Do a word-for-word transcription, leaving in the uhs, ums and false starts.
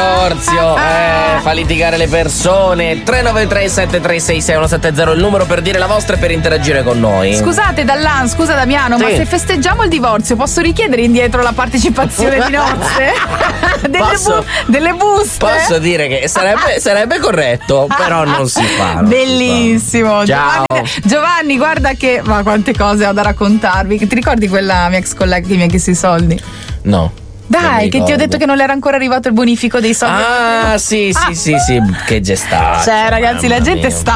divorzio, eh, fa litigare le persone. Tre nove tre sette tre sei sei uno sette zero il numero per dire la vostra e per interagire con noi. Scusate Dallan, scusa Damiano, sì. ma se festeggiamo il divorzio posso richiedere indietro la partecipazione di nozze? delle, Posso, bu- delle buste? Posso dire che sarebbe, sarebbe corretto, però non si fa. Non Bellissimo. si fa. Ciao. Giovanni, Giovanni, guarda che ma quante cose ho da raccontarvi. Ti ricordi quella mia ex collega che mi ha chiesto i soldi? No. Dai, che ti ho detto che non le era ancora arrivato il bonifico dei soldi. Ah, sì, sì, Ah. sì, sì, che gestata. Cioè, ragazzi, la gente sta